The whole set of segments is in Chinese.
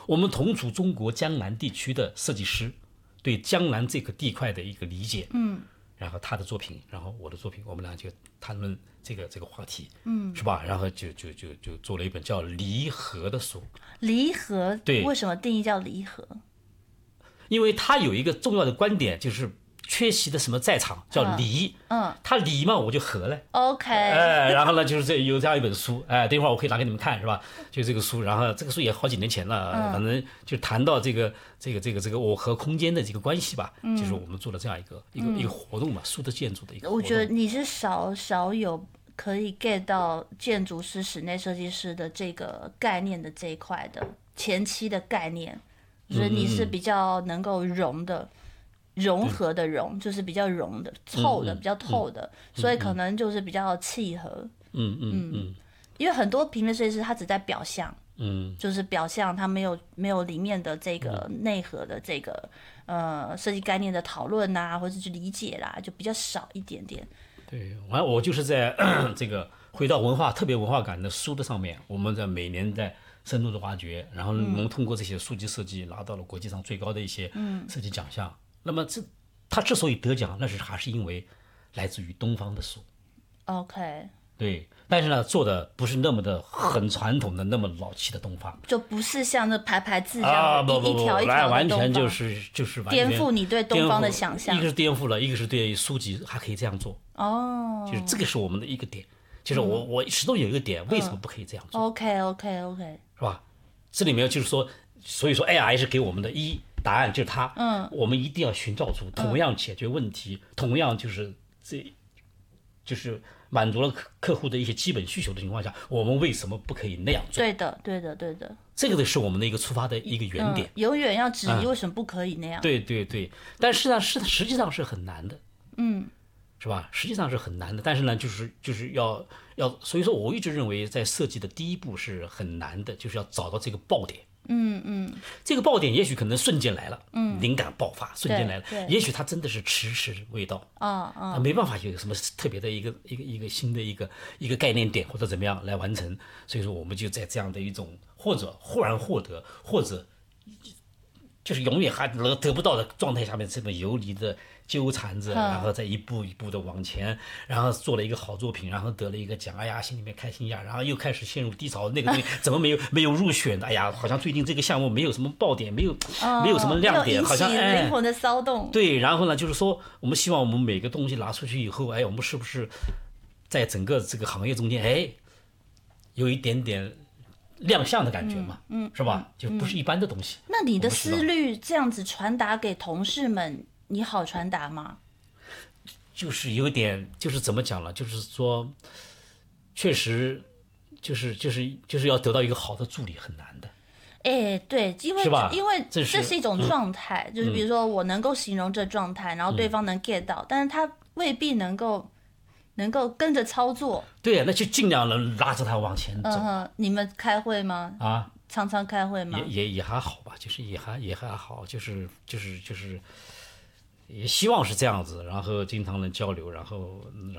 我们同处中国江南地区的设计师对江南这个地块的一个理解，然后他的作品，然后我的作品，我们俩就谈论这个话题，是吧？然后就做了一本叫《离合》的书。 离合， 对， 为什么定义叫离合？ 因为他有一个重要的观点，就是缺席的什么在场叫离，他离嘛，我就合了。 OK， 然后呢，就是有这样一本书，等一会儿我可以拿给你们看，是吧？就这个书，然后这个书也好几年前了，反正就谈到这个我和空间的这个关系吧，就是我们做了这样一个活动嘛，书的建筑的一个活动。 我觉得你是少有可以 get 到建筑师、室内设计师的这个概念的这一块的前期的概念，就是你是比较能够融合的融，就是比较融的、透的、比较透的，所以可能就是比较契合。因为很多平面设计师他只在表象，就是表象，他没有里面的这个内核的这个设计概念的讨论啊，或者去理解啦，就比较少一点点。 对，我就是在这个回到特别文化感的书的上面，我们在每年在深度的挖掘，然后我们通过这些书籍设计拿到了国际上最高的一些设计奖项。那么他之所以得奖，那还是因为来自于东方的书。 OK。 对，但是呢，做的不是那么的很传统的那么老气的东方， 就不是像那排字这样不一条一条的东方， 完全就是完全颠覆你对东方的想象。 一个是颠覆了，一个是对书籍还可以这样做。就是这个是我们的一个点，就是我始终有一个点，为什么不可以这样做 ？OK， 是吧？这里面就是说，所以说 AI 是给我们的答案就是它，我们一定要寻找出同样解决问题，同样就是满足了客户的一些基本需求的情况下，我们为什么不可以那样做？ 对的。 这个是我们的一个出发的一个原点。 永远要质疑为什么不可以那样。 对，但是呢，实际上是很难的。是吧？实际上是很难的，但是呢，就是要，所以说我一直认为，在设计的第一步是很难的，就是要找到这个爆点。这个爆点也许可能瞬间来了，灵感爆发瞬间来了，也许它真的是迟迟未到，没办法有什么特别的一个新的一个概念点或者怎么样来完成，所以说我们就在这样的一种或者忽然获得，或者就是永远还得不到的状态下面，这么游离的纠缠着，然后再一步一步的往前，然后做了一个好作品，然后得了一个奖，哎呀，心里面开心呀，然后又开始陷入低潮，那个东西怎么没有入选的？哎呀，好像最近这个项目没有什么爆点，没有什么亮点，好像灵魂的骚动。 对，然后呢，就是说，我们希望我们每个东西拿出去以后，我们是不是在整个这个行业中间，有一点点亮相的感觉嘛，是吧？就不是一般的东西。 那你的思虑这样子传达给同事们，你好传达吗？ 就是有点，就是怎么讲了？就是说，确实，就是要得到一个好的助理很难的。 对，因为这是一种状态，就是比如说我能够形容这状态，然后对方能 get 到，但是他未必能够跟着操作。 对，那就尽量能拉着他往前走。 你们开会吗？常常开会吗？ 也还好吧，就是也还好，就是也希望是这样子，然后经常能交流，然后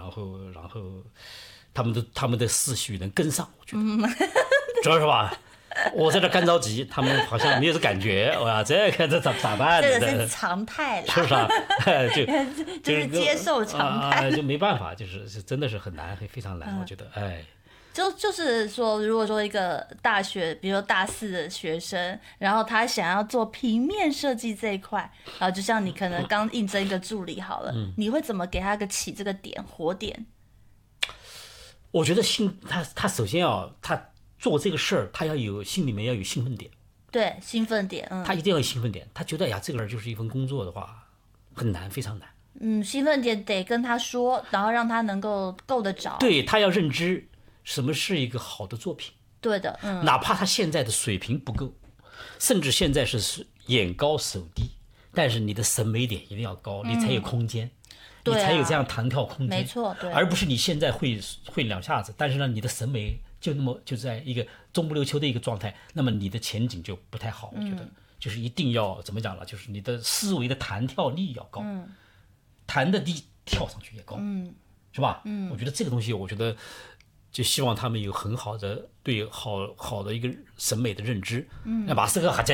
他们的思绪能跟上，我觉得，主要是吧。我在这干着急，他们好像没有这感觉，哇，这咋办？ 这个是常态啦， 是不是啊？ 就是接受常态， 就没办法，就是真的是很难，非常难，我觉得， 就是说，如果说一个大学，比如说大4的学生，然后他想要做平面设计这一块，然后就像你可能刚应征一个助理好了，你会怎么给他起这个点火点？ 我觉得他首先他做这个事儿，他心里面要有兴奋点。 对，兴奋点， 他一定要有兴奋点。他觉得这个人就是一份工作的话，很难，非常难。 兴奋点得跟他说，然后让他能够够得着。 对，他要认知什么是一个好的作品。 对的， 哪怕他现在的水平不够，甚至现在是眼高手低，但是你的审美点一定要高，你才有空间。你才有这样弹跳空间， 没错，对， 而不是你现在会两下子，但是呢，你的审美就在一个中不溜秋的一个状态，那么你的前景就不太好。我觉得就是一定要怎么讲了，就是你的思维的弹跳力要高，弹的低，跳上去也高，是吧？我觉得这个东西，我觉得就希望他们有很好的对好的一个审美的认知，把这个还在